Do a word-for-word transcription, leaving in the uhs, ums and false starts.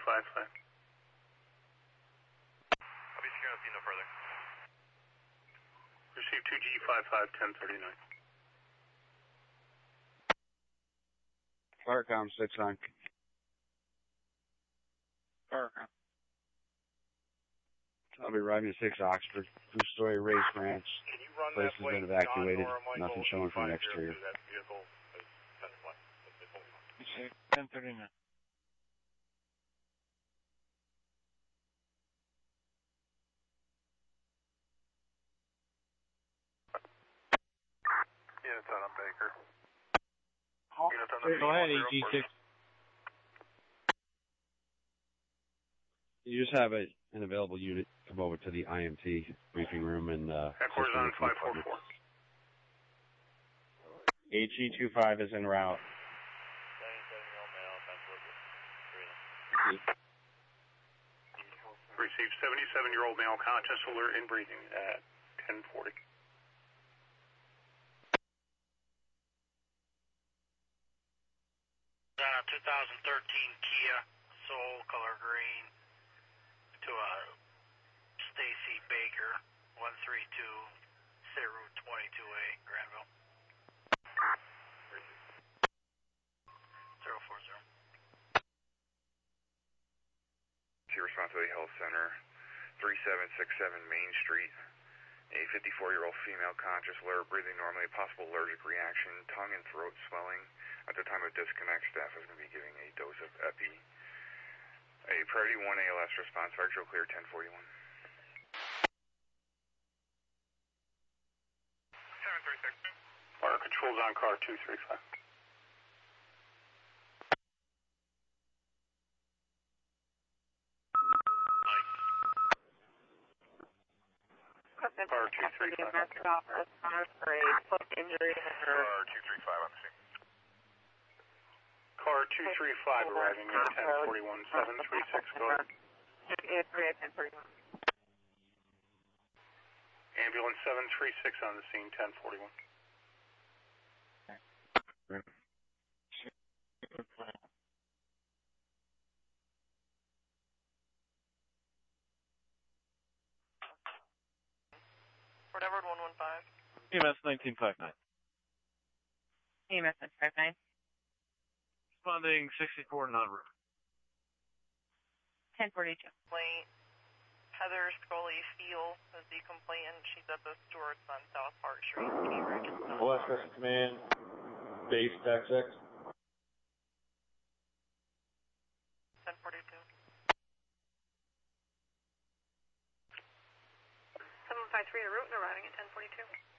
five five. I'll be securing the scene no further. Receive two G five five, ten thirty-nine. Firecom six nine. Firecom. I'll be arriving at six Oxford. Two-story race ranch. Can you run Place that has been plate, evacuated. John, Nora, Nothing showing from the exterior. That vehicle is ten twenty. ten thirty-nine. Units on Baker. Oh, Units on the go ahead, E G six. You just have a, an available unit come over to the I M T briefing room and uh, Headquarters on five four four. H E twenty-five is en route. Receive seventy-seven-year-old male conscious, alert, and breathing at ten forty. On a two thousand thirteen Kia Soul, color green, to a Stacy Baker, one three two, City Route twenty-two A, Granville. zero four zero. To Responsibility Health Center, three seven six seven Main Street. A fifty-four-year-old female conscious, alert, breathing normally, possible allergic reaction, tongue and throat swelling. At the time of disconnect, staff is going to be giving a dose of epi. A priority one A L S response, factual clear ten forty-one. seven three six. Fire controls on car two three five. Car two three five. Foot injury. Car two three five on the scene. Car two three five arriving at ten forty-one, seven three six, go ahead. Ambulance seven three six on the scene, ten forty-one. Fort Edward one one five. E M S nineteen fifty-nine. E M S nineteen fifty-nine. Responding sixty-four non-route. ten forty-two. Complaint. Heather Scully Steele is the complainant. She's at the Stewart's on South Park Street. West Coast Command, base T X X. ten forty-two. seven five three, a route and arriving at ten forty-two.